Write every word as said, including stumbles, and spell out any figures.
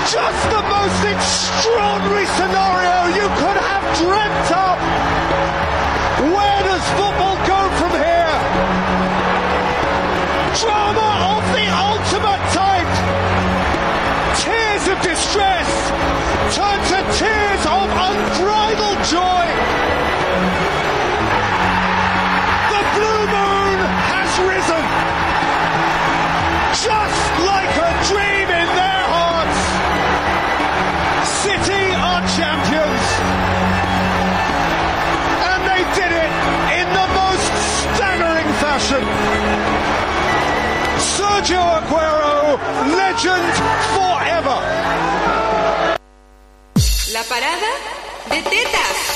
Just the most extraordinary scenario you could have dreamt up. Where does football go from here? Drama of the ultimate type. Tears of distress turn to tears of unbridled joy. The blue moon has risen. Just like a dream in their hearts. City are champions. And they did it in the most staggering fashion. Sergio Aguero, legend forever. La parada de tetas.